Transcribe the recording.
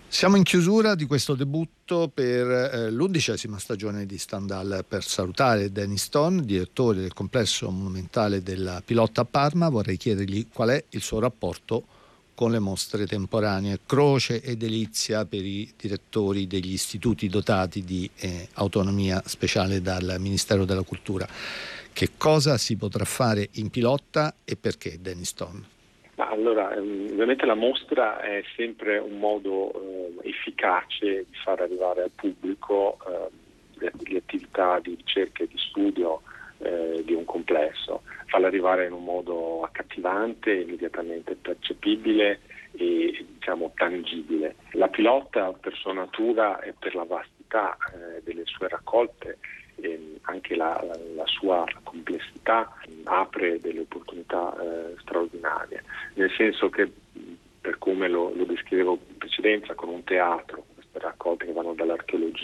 Siamo in chiusura di questo debutto per l'11ª stagione di Stendhal. Per salutare Danny Stone, direttore del complesso monumentale della Pilotta a Parma, vorrei chiedergli qual è il suo rapporto con le mostre temporanee, croce e delizia per i direttori degli istituti dotati di autonomia speciale dal Ministero della Cultura. Che cosa si potrà fare in Pilotta e perché, Danny Stone? Allora, ovviamente la mostra è sempre un modo efficace di far arrivare al pubblico le attività di ricerca e di studio di un complesso, farla arrivare in un modo accattivante, immediatamente percepibile e tangibile. La Pilotta, per sua natura e per la vastità delle sue raccolte, anche la sua complessità, apre delle opportunità straordinarie, nel senso che, per come lo descrivevo in precedenza, con un teatro, queste raccolte che vanno dall'archeologia